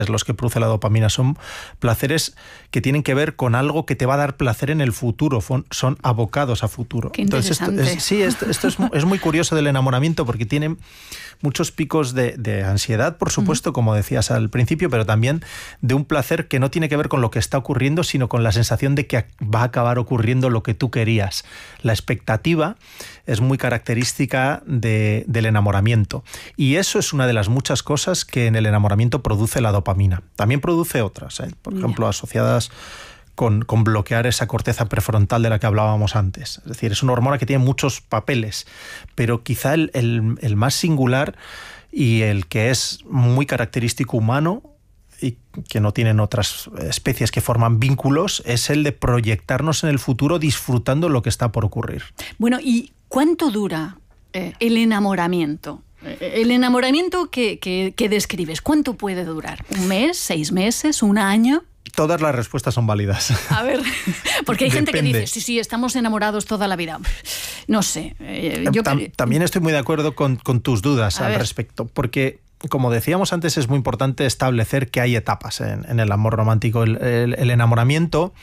los que produce la dopamina, son placeres que tienen que ver con algo que te va a dar placer en el futuro, son abocados a futuro. Qué interesante. Entonces, esto es muy curioso del enamoramiento, porque tiene muchos picos de ansiedad, por supuesto, como decías al principio, pero también de un placer que no tiene que ver con lo que está ocurriendo, sino con la sensación de que va a acabar ocurriendo lo que tú querías. La expectativa es muy característica del enamoramiento, y eso es una de las muchas cosas que en el enamoramiento produce la dopamina. También produce otras, por ejemplo, asociadas con bloquear esa corteza prefrontal de la que hablábamos antes. Es decir, es una hormona que tiene muchos papeles, pero quizá el más singular y el que es muy característico humano y que no tienen otras especies que forman vínculos, es el de proyectarnos en el futuro disfrutando lo que está por ocurrir. Bueno, ¿y cuánto dura el enamoramiento? El enamoramiento que describes, ¿cuánto puede durar? ¿Un mes, 6 meses, un año? Todas las respuestas son válidas. A ver, porque hay gente que Depende. dice, sí, estamos enamorados toda la vida. No sé. También estoy muy de acuerdo con tus dudas al respecto, porque, como decíamos antes, es muy importante establecer que hay etapas en el amor romántico. El enamoramiento,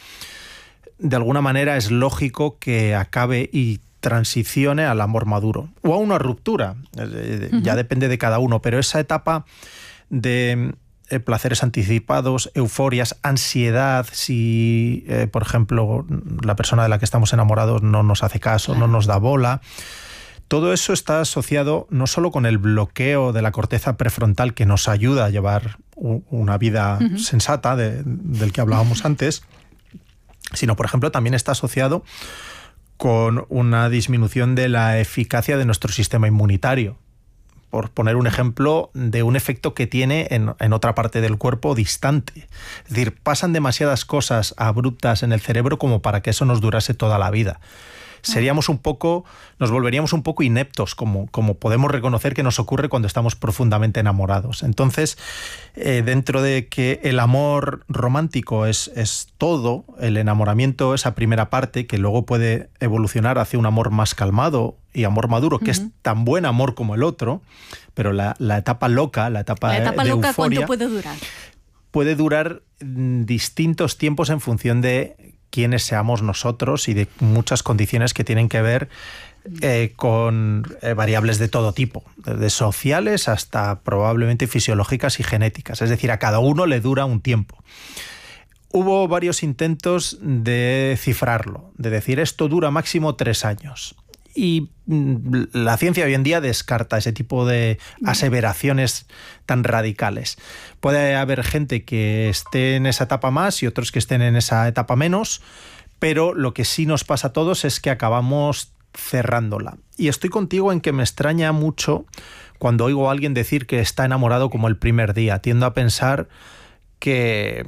de alguna manera, es lógico que acabe y transicione al amor maduro o a una ruptura. Ya depende de cada uno, pero esa etapa de placeres anticipados, euforias, ansiedad, si, por ejemplo, la persona de la que estamos enamorados no nos hace caso, no nos da bola. Todo eso está asociado no solo con el bloqueo de la corteza prefrontal, que nos ayuda a llevar una vida sensata, del que hablábamos antes, sino, por ejemplo, también está asociado con una disminución de la eficacia de nuestro sistema inmunitario. Por poner un ejemplo de un efecto que tiene en otra parte del cuerpo distante. Es decir, pasan demasiadas cosas abruptas en el cerebro como para que eso nos durase toda la vida. Nos volveríamos un poco ineptos, como podemos reconocer que nos ocurre cuando estamos profundamente enamorados. Entonces, dentro de que el amor romántico es todo, el enamoramiento, esa primera parte, que luego puede evolucionar hacia un amor más calmado y amor maduro, que es tan buen amor como el otro, pero la etapa loca, la etapa de loca, euforia, ¿cuánto puede durar? Puede durar distintos tiempos en función de quiénes seamos nosotros y de muchas condiciones que tienen que ver con variables de todo tipo, desde sociales hasta probablemente fisiológicas y genéticas. Es decir, a cada uno le dura un tiempo. Hubo varios intentos de cifrarlo, de decir esto dura máximo 3 años. Y la ciencia hoy en día descarta ese tipo de aseveraciones tan radicales. Puede haber gente que esté en esa etapa más y otros que estén en esa etapa menos, pero lo que sí nos pasa a todos es que acabamos cerrándola. Y estoy contigo en que me extraña mucho cuando oigo a alguien decir que está enamorado como el primer día. Tiendo a pensar que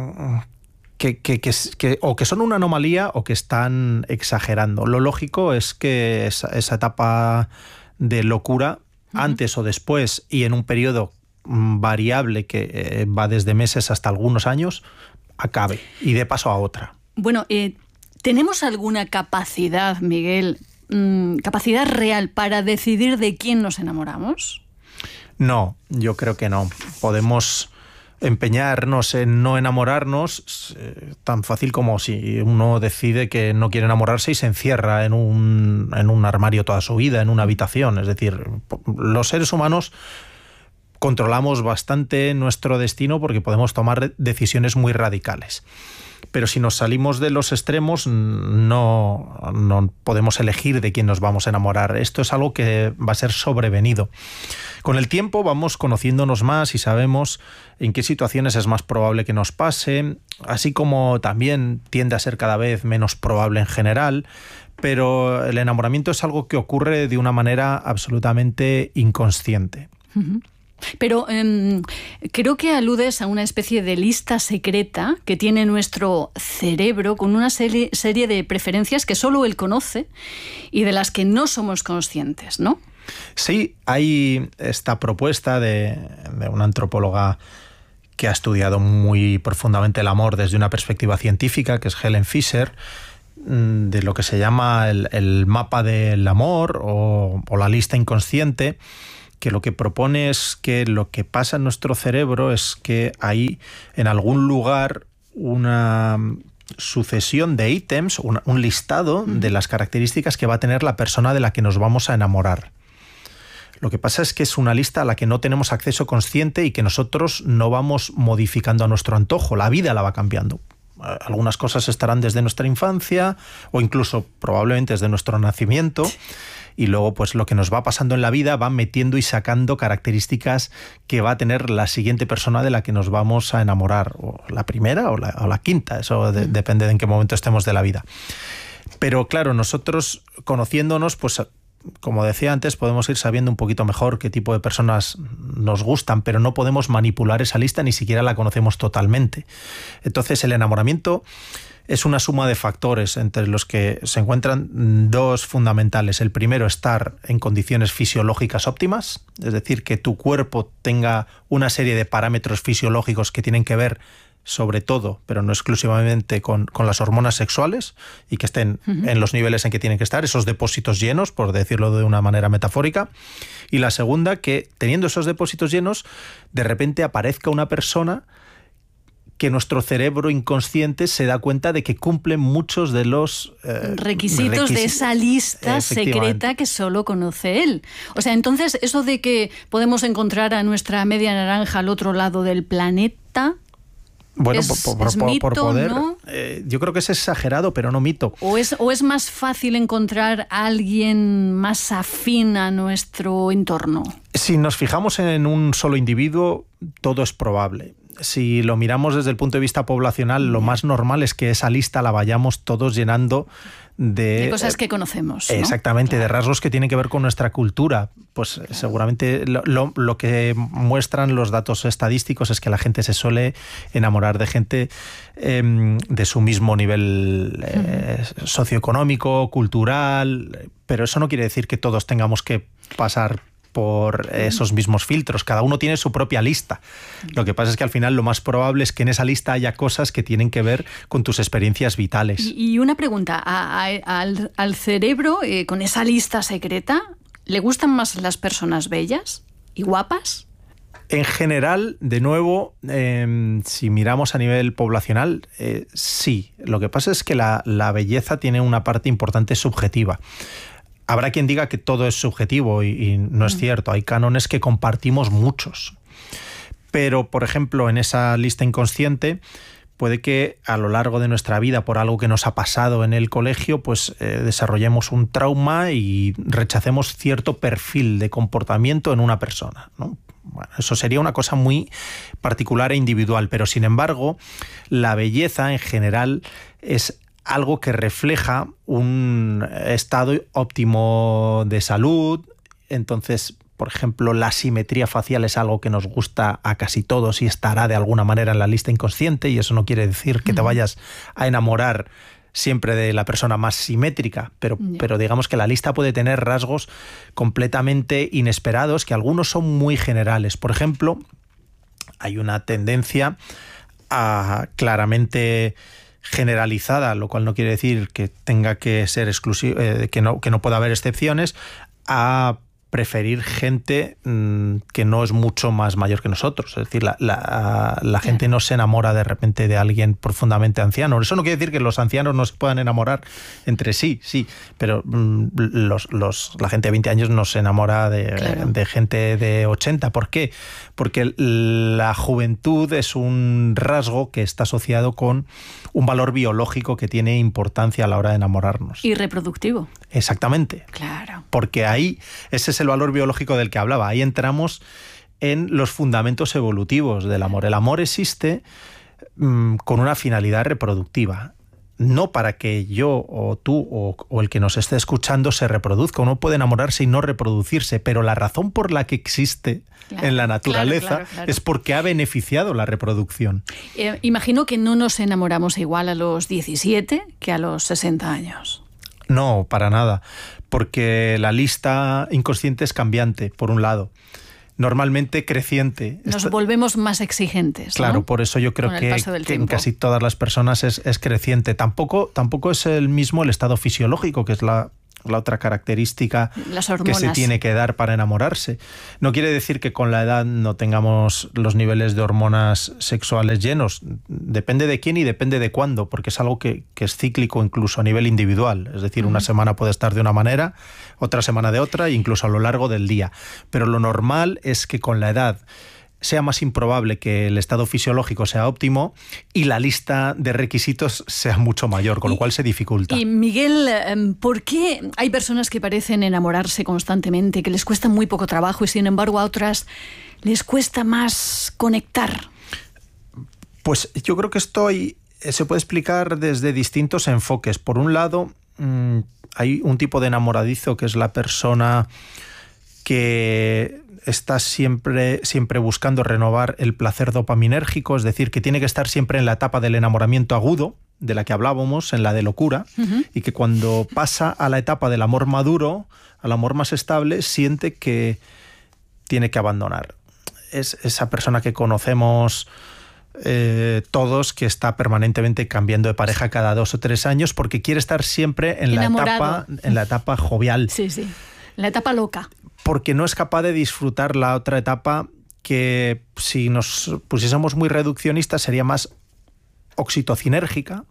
o que son una anomalía o que están exagerando. Lo lógico es que esa etapa de locura, antes o después y en un periodo variable que va desde meses hasta algunos años, acabe y dé paso a otra. Bueno, ¿tenemos alguna capacidad, Miguel, capacidad real para decidir de quién nos enamoramos? No, yo creo que no. Podemos empeñarnos en no enamorarnos, tan fácil como si uno decide que no quiere enamorarse y se encierra en un armario toda su vida, en una habitación. Es decir, los seres humanos controlamos bastante nuestro destino porque podemos tomar decisiones muy radicales. Pero si nos salimos de los extremos, no podemos elegir de quién nos vamos a enamorar. Esto es algo que va a ser sobrevenido. Con el tiempo vamos conociéndonos más y sabemos en qué situaciones es más probable que nos pase, así como también tiende a ser cada vez menos probable en general, pero el enamoramiento es algo que ocurre de una manera absolutamente inconsciente. Pero creo que aludes a una especie de lista secreta que tiene nuestro cerebro con una serie de preferencias que solo él conoce y de las que no somos conscientes, ¿no? Sí, hay esta propuesta de una antropóloga que ha estudiado muy profundamente el amor desde una perspectiva científica, que es Helen Fisher, de lo que se llama el mapa del amor o la lista inconsciente, que lo que propone es que lo que pasa en nuestro cerebro es que hay en algún lugar una sucesión de ítems, un listado de las características que va a tener la persona de la que nos vamos a enamorar. Lo que pasa es que es una lista a la que no tenemos acceso consciente y que nosotros no vamos modificando a nuestro antojo. La vida la va cambiando. Algunas cosas estarán desde nuestra infancia o incluso probablemente desde nuestro nacimiento, y luego pues lo que nos va pasando en la vida va metiendo y sacando características que va a tener la siguiente persona de la que nos vamos a enamorar, o la primera o la quinta, eso depende de en qué momento estemos de la vida. Pero claro, nosotros conociéndonos, pues como decía antes, podemos ir sabiendo un poquito mejor qué tipo de personas nos gustan, pero no podemos manipular esa lista, ni siquiera la conocemos totalmente. Entonces el enamoramiento es una suma de factores entre los que se encuentran dos fundamentales. El primero, estar en condiciones fisiológicas óptimas, es decir, que tu cuerpo tenga una serie de parámetros fisiológicos que tienen que ver sobre todo, pero no exclusivamente, con las hormonas sexuales, y que estén en los niveles en que tienen que estar, esos depósitos llenos, por decirlo de una manera metafórica. Y la segunda, que teniendo esos depósitos llenos, de repente aparezca una persona que nuestro cerebro inconsciente se da cuenta de que cumple muchos de los requisitos de esa lista secreta que solo conoce él. O sea, entonces, eso de que podemos encontrar a nuestra media naranja al otro lado del planeta... Bueno, es mito, por poder, ¿no? Yo creo que es exagerado, pero no mito. ¿O es más fácil encontrar a alguien más afín a nuestro entorno? Si nos fijamos en un solo individuo, todo es probable. Si lo miramos desde el punto de vista poblacional, lo más normal es que esa lista la vayamos todos llenando de cosas que conocemos, ¿no? Exactamente, claro. De rasgos que tienen que ver con nuestra cultura. Pues claro. Seguramente lo que muestran los datos estadísticos es que la gente se suele enamorar de gente de su mismo nivel socioeconómico, cultural, pero eso no quiere decir que todos tengamos que pasar por esos mismos filtros. Cada uno tiene su propia lista. Lo que pasa es que al final lo más probable es que en esa lista haya cosas que tienen que ver con tus experiencias vitales. Y una pregunta, al cerebro, con esa lista secreta, ¿le gustan más las personas bellas y guapas? En general, de nuevo, si miramos a nivel poblacional, sí. Lo que pasa es que la belleza tiene una parte importante subjetiva. Habrá quien diga que todo es subjetivo y no es cierto. Hay cánones que compartimos muchos. Pero, por ejemplo, en esa lista inconsciente, puede que a lo largo de nuestra vida, por algo que nos ha pasado en el colegio, pues desarrollemos un trauma y rechacemos cierto perfil de comportamiento en una persona, ¿no? Bueno, eso sería una cosa muy particular e individual, pero sin embargo, la belleza en general es algo que refleja un estado óptimo de salud. Entonces, por ejemplo, la simetría facial es algo que nos gusta a casi todos y estará de alguna manera en la lista inconsciente, y eso no quiere decir que te vayas a enamorar siempre de la persona más simétrica, pero digamos que la lista puede tener rasgos completamente inesperados, que algunos son muy generales. Por ejemplo, hay una tendencia a claramente generalizada, lo cual no quiere decir que tenga que ser exclusivo, que no pueda haber excepciones, a preferir gente que no es mucho más mayor que nosotros. Es decir, la gente no se enamora de repente de alguien profundamente anciano. Eso no quiere decir que los ancianos no se puedan enamorar entre sí, pero la gente de 20 años no se enamora de gente de 80. ¿Por qué? Porque la juventud es un rasgo que está asociado con un valor biológico que tiene importancia a la hora de enamorarnos. Y reproductivo. Exactamente. Claro. Porque ahí, ese es el valor biológico del que hablaba. Ahí entramos en los fundamentos evolutivos del amor. El amor existe con una finalidad reproductiva. No para que yo o tú o el que nos esté escuchando se reproduzca. Uno puede enamorarse y no reproducirse, pero la razón por la que existe en la naturaleza es porque ha beneficiado la reproducción. Imagino que no nos enamoramos igual a los 17 que a los 60 años. No, para nada, porque la lista inconsciente es cambiante, por un lado. Normalmente creciente. Nos volvemos más exigentes, claro, ¿no? Por eso yo creo que en casi todas las personas es creciente. Tampoco es el mismo el estado fisiológico, que es la la otra característica que se tiene que dar para enamorarse. No quiere decir que con la edad no tengamos los niveles de hormonas sexuales llenos. Depende de quién y depende de cuándo, porque es algo que es cíclico incluso a nivel individual. Es decir, una semana puede estar de una manera, otra semana de otra, incluso a lo largo del día. Pero lo normal es que con la edad sea más improbable que el estado fisiológico sea óptimo y la lista de requisitos sea mucho mayor, con lo cual se dificulta. Y Miguel, ¿por qué hay personas que parecen enamorarse constantemente, que les cuesta muy poco trabajo y sin embargo a otras les cuesta más conectar? Pues yo creo que esto se puede explicar desde distintos enfoques. Por un lado, hay un tipo de enamoradizo que es la persona que está siempre buscando renovar el placer dopaminérgico, es decir, que tiene que estar siempre en la etapa del enamoramiento agudo, de la que hablábamos, en la de locura, y que cuando pasa a la etapa del amor maduro, al amor más estable, siente que tiene que abandonar. Es esa persona que conocemos todos, que está permanentemente cambiando de pareja cada 2 o 3 años porque quiere estar siempre en la etapa jovial. Sí, la etapa loca. Porque no es capaz de disfrutar la otra etapa que, si nos pusiésemos muy reduccionistas, sería más oxitocinérgica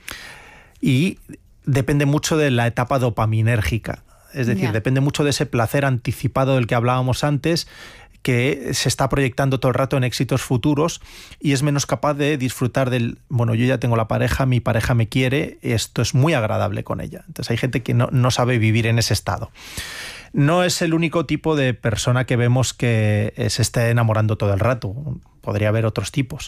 y depende mucho de la etapa dopaminérgica. Es decir, depende mucho de ese placer anticipado del que hablábamos antes, que se está proyectando todo el rato en éxitos futuros y es menos capaz de disfrutar del, bueno, yo ya tengo la pareja, mi pareja me quiere, esto es muy agradable con ella. Entonces hay gente que no sabe vivir en ese estado. No es el único tipo de persona que vemos que se esté enamorando todo el rato. Podría haber otros tipos.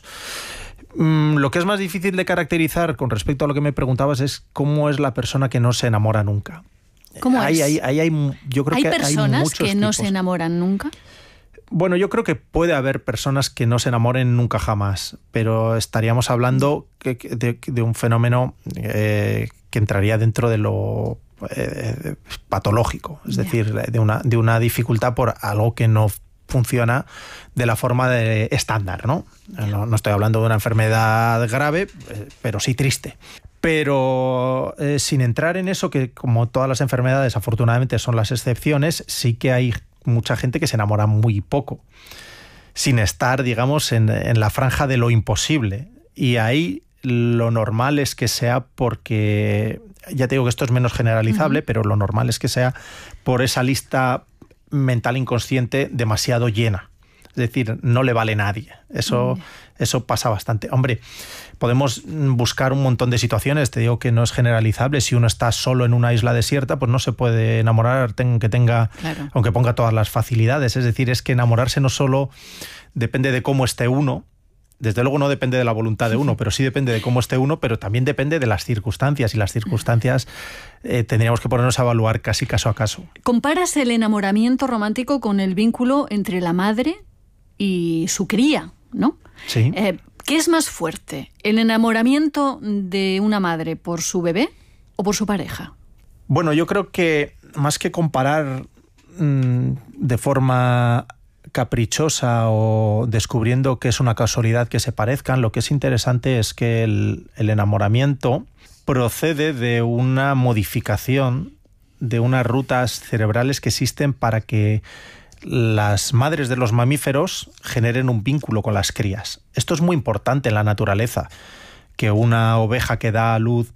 Lo que es más difícil de caracterizar con respecto a lo que me preguntabas es cómo es la persona que no se enamora nunca. ¿Cómo es? Yo creo que hay personas que no tipos. se enamoran nunca. Bueno, yo creo que puede haber personas que no se enamoren nunca jamás, pero estaríamos hablando de un fenómeno que entraría dentro de lo patológico, es decir, de una dificultad por algo que no funciona de la forma estándar, ¿no? No estoy hablando de una enfermedad grave, pero sí triste. Pero sin entrar en eso, que como todas las enfermedades afortunadamente son las excepciones, sí que hay mucha gente que se enamora muy poco, sin estar, digamos, en la franja de lo imposible. Y ahí lo normal es que sea porque, ya te digo que esto es menos generalizable, pero lo normal es que sea por esa lista mental inconsciente demasiado llena. Es decir, no le vale nadie. Eso pasa bastante. Hombre, podemos buscar un montón de situaciones. Te digo que no es generalizable. Si uno está solo en una isla desierta, pues no se puede enamorar aunque ponga todas las facilidades. Es decir, es que enamorarse no solo depende de cómo esté uno. Desde luego no depende de la voluntad de uno, pero sí depende de cómo esté uno, pero también depende de las circunstancias. Y las circunstancias tendríamos que ponernos a evaluar casi caso a caso. ¿Comparas el enamoramiento romántico con el vínculo entre la madre y su cría, ¿no? Sí. ¿Qué es más fuerte? ¿El enamoramiento de una madre por su bebé o por su pareja? Bueno, yo creo que más que comparar de forma caprichosa o descubriendo que es una casualidad que se parezcan, lo que es interesante es que el enamoramiento procede de una modificación de unas rutas cerebrales que existen para que las madres de los mamíferos generen un vínculo con las crías. Esto es muy importante en la naturaleza, que una oveja que da a luz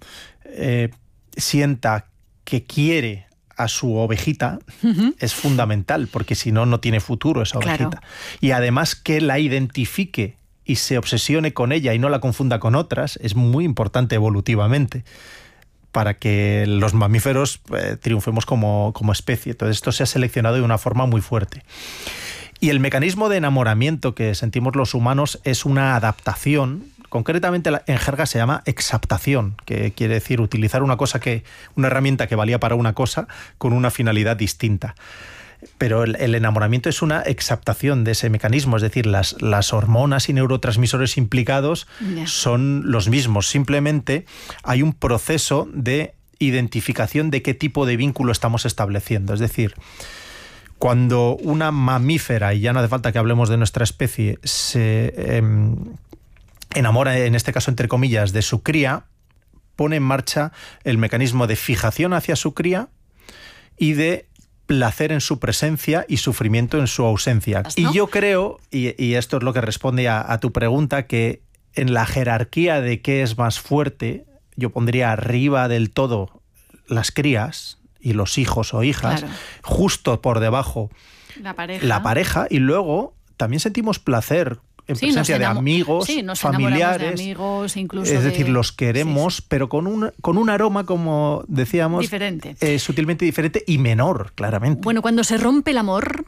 sienta que quiere a su ovejita, es fundamental, porque si no, no tiene futuro esa ovejita. Claro. Y además que la identifique y se obsesione con ella y no la confunda con otras, es muy importante evolutivamente para que los mamíferos triunfemos como especie. Entonces esto se ha seleccionado de una forma muy fuerte. Y el mecanismo de enamoramiento que sentimos los humanos es una adaptación. Concretamente en jerga se llama exaptación, que quiere decir utilizar una herramienta que valía para una cosa con una finalidad distinta. Pero el enamoramiento es una exaptación de ese mecanismo, es decir, las hormonas y neurotransmisores implicados son los mismos. Simplemente hay un proceso de identificación de qué tipo de vínculo estamos estableciendo. Es decir, cuando una mamífera, y ya no hace falta que hablemos de nuestra especie, se enamora, en este caso entre comillas, de su cría, pone en marcha el mecanismo de fijación hacia su cría y de placer en su presencia y sufrimiento en su ausencia. ¿No? Y yo creo, y esto es lo que responde a tu pregunta, que en la jerarquía de qué es más fuerte, yo pondría arriba del todo las crías y los hijos o hijas, claro, justo por debajo la pareja, y luego también sentimos placer en presencia de amigos, familiares, de amigos, incluso es decir, los queremos, pero con un aroma, como decíamos, diferente, sutilmente diferente y menor, claramente. Bueno, cuando se rompe el amor,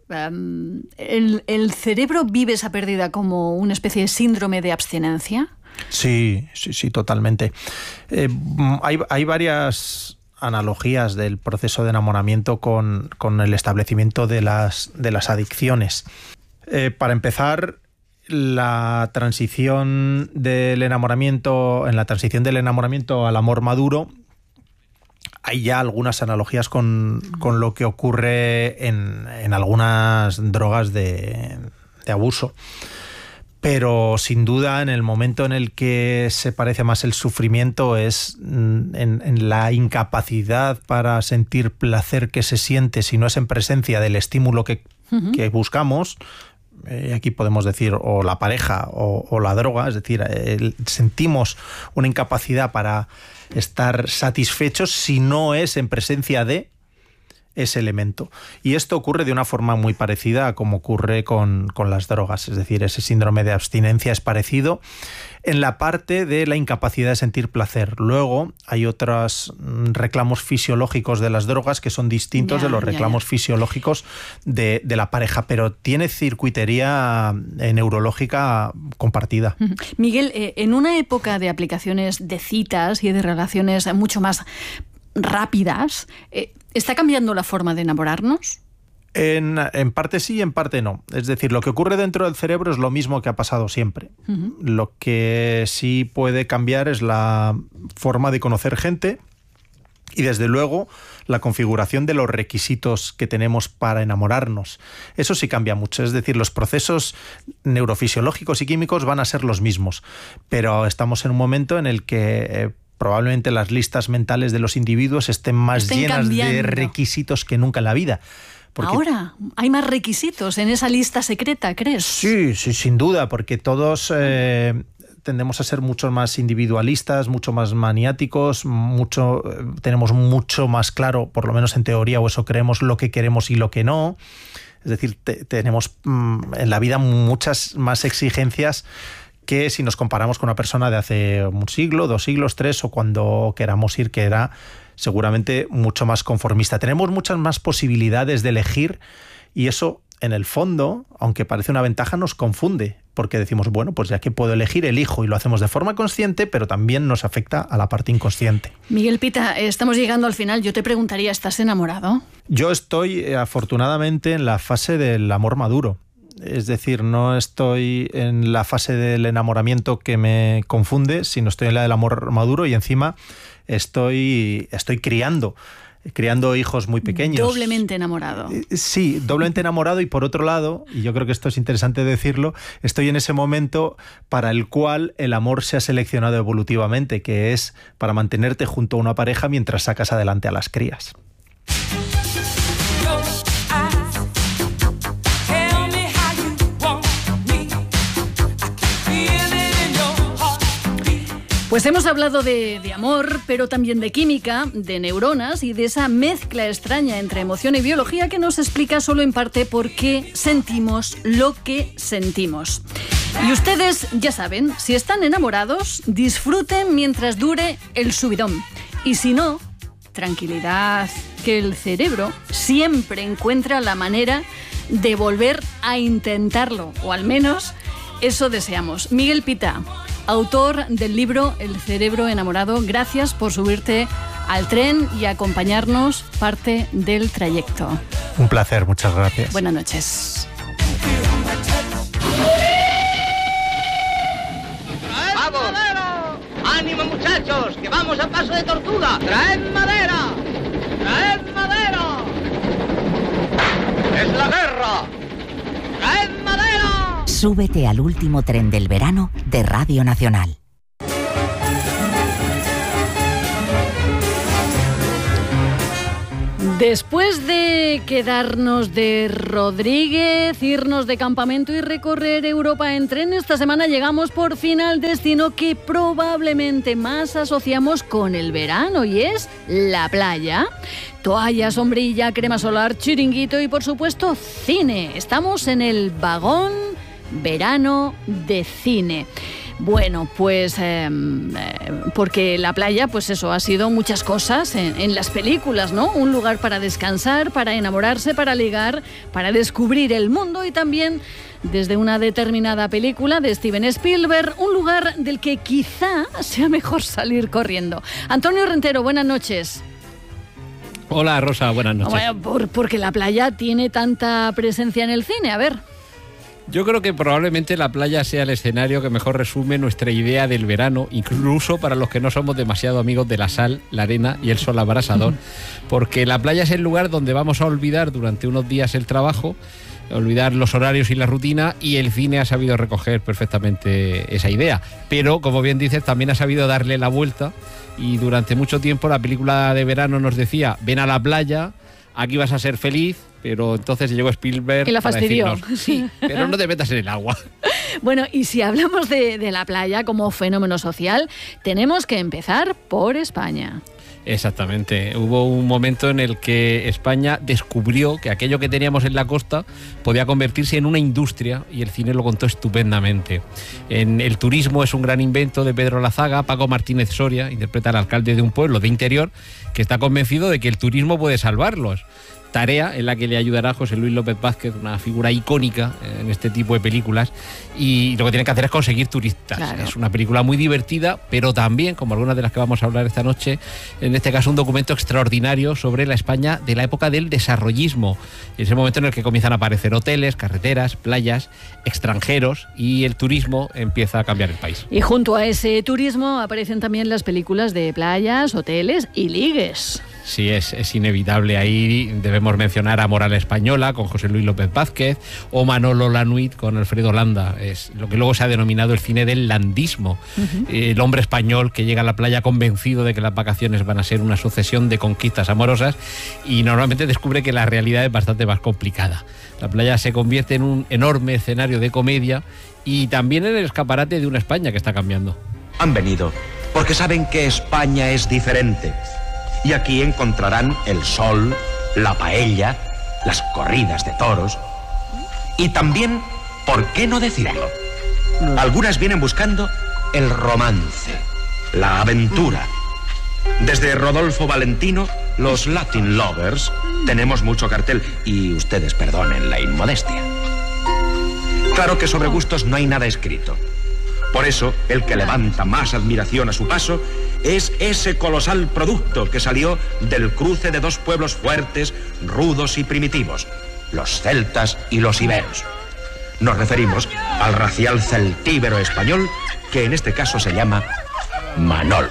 ¿el cerebro vive esa pérdida como una especie de síndrome de abstinencia? Sí, totalmente. Hay varias analogías del proceso de enamoramiento con el establecimiento de las adicciones. Para empezar, la transición del enamoramiento al amor maduro, hay ya algunas analogías con lo que ocurre en algunas drogas de abuso. Pero sin duda, en el momento en el que se parece más el sufrimiento es en la incapacidad para sentir placer que se siente si no es en presencia del estímulo que buscamos. Aquí podemos decir o la pareja o la droga, es decir, sentimos una incapacidad para estar satisfechos si no es en presencia de ese elemento. Y esto ocurre de una forma muy parecida a como ocurre con las drogas, es decir, ese síndrome de abstinencia es parecido en la parte de la incapacidad de sentir placer. Luego hay otros reclamos fisiológicos de las drogas que son distintos de los reclamos fisiológicos de la pareja, pero tiene circuitería neurológica compartida. Miguel, en una época de aplicaciones de citas y de relaciones mucho más rápidas, ¿está cambiando la forma de enamorarnos? En parte sí y en parte no. Es decir, lo que ocurre dentro del cerebro es lo mismo que ha pasado siempre. Lo que sí puede cambiar es la forma de conocer gente y, desde luego, la configuración de los requisitos que tenemos para enamorarnos. Eso sí cambia mucho. Es decir, los procesos neurofisiológicos y químicos van a ser los mismos, pero estamos en un momento en el que probablemente las listas mentales de los individuos estén llenas cambiando de requisitos que nunca en la vida. Porque ahora hay más requisitos en esa lista secreta, ¿crees? Sí, sin duda, porque todos tendemos a ser mucho más individualistas, mucho más maniáticos, tenemos mucho más claro, por lo menos en teoría, o eso creemos, lo que queremos y lo que no. Es decir, tenemos en la vida muchas más exigencias que si nos comparamos con una persona de hace un siglo, 2 siglos, 3 o cuando queramos ir, que era seguramente mucho más conformista. Tenemos muchas más posibilidades de elegir y eso, en el fondo, aunque parece una ventaja, nos confunde, porque decimos, bueno, pues ya que puedo elegir, elijo, y lo hacemos de forma consciente, pero también nos afecta a la parte inconsciente. Miguel Pita, estamos llegando al final. Yo te preguntaría, ¿estás enamorado? Yo estoy, afortunadamente, en la fase del amor maduro. Es decir, no estoy en la fase del enamoramiento que me confunde, sino estoy en la del amor maduro y encima estoy criando hijos muy pequeños. Doblemente enamorado. Sí, doblemente enamorado, y por otro lado, y yo creo que esto es interesante decirlo, estoy en ese momento para el cual el amor se ha seleccionado evolutivamente, que es para mantenerte junto a una pareja mientras sacas adelante a las crías. Pues hemos hablado de amor, pero también de química, de neuronas y de esa mezcla extraña entre emoción y biología que nos explica solo en parte por qué sentimos lo que sentimos. Y ustedes ya saben, si están enamorados, disfruten mientras dure el subidón. Y si no, tranquilidad, que el cerebro siempre encuentra la manera de volver a intentarlo, o al menos eso deseamos. Miguel Pita, autor del libro El cerebro enamorado, gracias por subirte al tren y acompañarnos parte del trayecto. Un placer, muchas gracias. Buenas noches. ¡Vamos! ¡Ánimo, muchachos! ¡Que vamos a paso de tortuga! ¡Traed madera! ¡Traed madera! ¡Es la guerra! ¡Traed madera! Súbete al último tren del verano de Radio Nacional. Después de quedarnos de Rodríguez, irnos de campamento y recorrer Europa en tren, esta semana llegamos por fin al destino que probablemente más asociamos con el verano, y es la playa. Toalla, sombrilla, crema solar, chiringuito y por supuesto cine. Estamos en el vagón verano de cine. Bueno, pues porque la playa, pues eso, ha sido muchas cosas en las películas, ¿no? Un lugar para descansar, para enamorarse, para ligar, para descubrir el mundo, y también, desde una determinada película de Steven Spielberg, un lugar del que quizá sea mejor salir corriendo. Antonio Rentero, buenas noches. Hola, Rosa, buenas noches. Bueno, porque la playa tiene tanta presencia en el cine, a ver. Yo creo que probablemente la playa sea el escenario que mejor resume nuestra idea del verano, incluso para los que no somos demasiado amigos de la sal, la arena y el sol abrasador, porque la playa es el lugar donde vamos a olvidar durante unos días el trabajo, olvidar los horarios y la rutina, y el cine ha sabido recoger perfectamente esa idea. Pero, como bien dices, también ha sabido darle la vuelta, y durante mucho tiempo la película de verano nos decía: ven a la playa, aquí vas a ser feliz. Pero entonces llegó Spielberg y la fastidió. Para decirnos, sí, pero no te metas en el agua. Bueno, y si hablamos de la playa como fenómeno social, tenemos que empezar por España. Exactamente. Hubo un momento en el que España descubrió que aquello que teníamos en la costa podía convertirse en una industria, y el cine lo contó estupendamente. El turismo es un gran invento de Pedro Lazaga. Paco Martínez Soria interpreta al alcalde de un pueblo de interior que está convencido de que el turismo puede salvarlos. Tarea en la que le ayudará José Luis López Vázquez, una figura icónica en este tipo de películas, y lo que tienen que hacer es conseguir turistas. Claro. Es una película muy divertida, pero también, como algunas de las que vamos a hablar esta noche, en este caso un documento extraordinario sobre la España de la época del desarrollismo, ese momento en el que comienzan a aparecer hoteles, carreteras, playas, extranjeros, y el turismo empieza a cambiar el país. Y junto a ese turismo aparecen también las películas de playas, hoteles y ligues. Sí, es inevitable. Ahí debemos mencionar a Moral Española con José Luis López Vázquez, o Manolo Lanuit con Alfredo Landa. Es lo que luego se ha denominado el cine del landismo. El hombre español que llega a la playa convencido de que las vacaciones van a ser una sucesión de conquistas amorosas, y normalmente descubre que la realidad es bastante más complicada. La playa se convierte en un enorme escenario de comedia, y también en el escaparate de una España que está cambiando. Han venido porque saben que España es diferente. Y aquí encontrarán el sol, la paella, las corridas de toros. Y también, ¿por qué no decirlo? Algunas vienen buscando el romance, la aventura. Desde Rodolfo Valentino, los Latin Lovers, tenemos mucho cartel. Y ustedes perdonen la inmodestia. Claro que sobre gustos no hay nada escrito. Por eso, el que levanta más admiración a su paso es ese colosal producto que salió del cruce de dos pueblos fuertes, rudos y primitivos, los celtas y los iberos. Nos referimos al racial celtíbero español, que en este caso se llama Manol.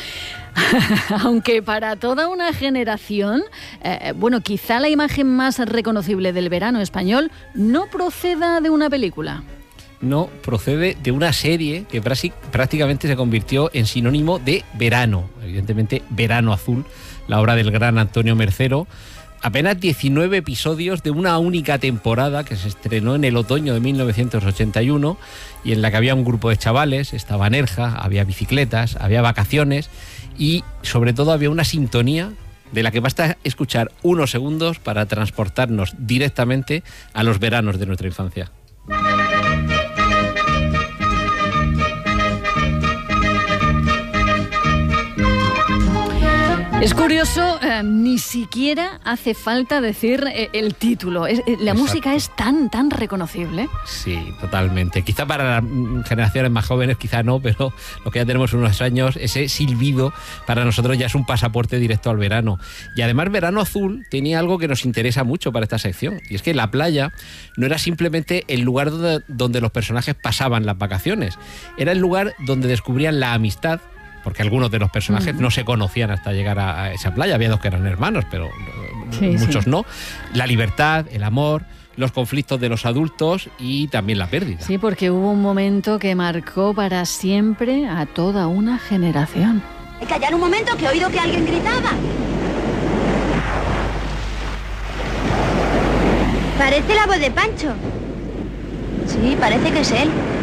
Aunque para toda una generación, bueno, quizá la imagen más reconocible del verano español no proceda de una película. No, procede de una serie que prácticamente se convirtió en sinónimo de verano. Evidentemente, Verano Azul, la obra del gran Antonio Mercero. Apenas 19 episodios de una única temporada que se estrenó en el otoño de 1981, y en la que había un grupo de chavales, estaba Nerja, había bicicletas, había vacaciones, y sobre todo había una sintonía de la que basta escuchar unos segundos para transportarnos directamente a los veranos de nuestra infancia. Es curioso, ni siquiera hace falta decir el título. La música es tan reconocible. Sí, totalmente. Quizá para las generaciones más jóvenes, quizá no, pero los que ya tenemos unos años, ese silbido para nosotros ya es un pasaporte directo al verano. Y además, Verano Azul tenía algo que nos interesa mucho para esta sección, y es que la playa no era simplemente el lugar donde los personajes pasaban las vacaciones, era el lugar donde descubrían la amistad, porque algunos de los personajes no se conocían hasta llegar a esa playa. Había dos que eran hermanos, pero muchos no. La libertad, el amor, los conflictos de los adultos y también la pérdida. Sí, porque hubo un momento que marcó para siempre a toda una generación. Callar un momento, que he oído que alguien gritaba. Parece la voz de Pancho. Sí, parece que es él.